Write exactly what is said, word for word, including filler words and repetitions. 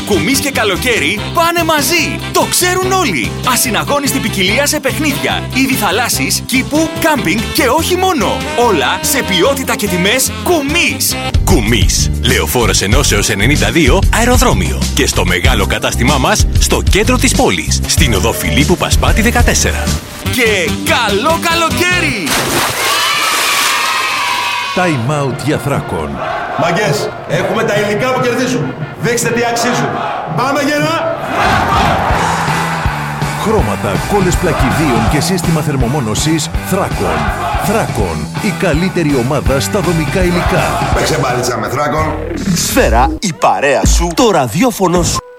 Κουμής και καλοκαίρι πάνε μαζί. Το ξέρουν όλοι. Ασυναγώνιστη ποικιλία σε παιχνίδια, είδη θαλάσσης, κήπου, κάμπινγκ και όχι μόνο. Όλα σε ποιότητα και τιμές Κουμής. Κουμής. Λεωφόρος Ενώσεως ενενήντα δύο αεροδρόμιο. Και στο μεγάλο κατάστημά μας στο κέντρο της πόλης. Στην οδό Φιλίππου Πασπάτη δεκατέσσερα. Και καλό καλοκαίρι! Time out για Θράκον. Μαγκές, έχουμε τα υλικά που κερδίζουν. Δείξτε τι αξίζουν. Πάμε γερά! Χρώματα, κόλλες πλακιδίων και σύστημα θερμομόνωσης Θράκον. Θράκον, η καλύτερη ομάδα στα δομικά υλικά. Παίξε μπάλιτσα με Θράκον. Σφαίρα, η παρέα σου, το ραδιόφωνο σου.